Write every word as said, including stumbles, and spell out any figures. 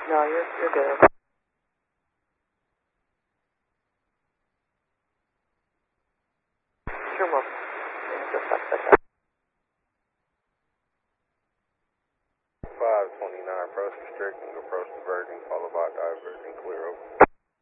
No, you're, you're good. Sure, well, just a second. five twenty-nine, approach restricting, approach diverging, followed by diverging, clear over.